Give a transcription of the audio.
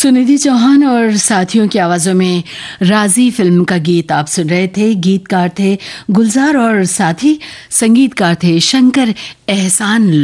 सुनिधि चौहान और साथियों की आवाजों में राजी फिल्म का गीत आप सुन रहे थे। गीतकार थे गुलजार और साथी संगीतकार थे शंकर एहसान।